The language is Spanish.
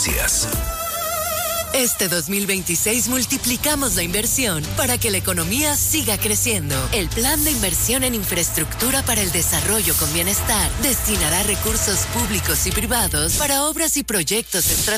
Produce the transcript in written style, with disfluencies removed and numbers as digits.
Noticias. Este 2026 multiplicamos la inversión para que la economía siga creciendo. El Plan de Inversión en Infraestructura para el Desarrollo con Bienestar destinará recursos públicos y privados para obras y proyectos estratégicos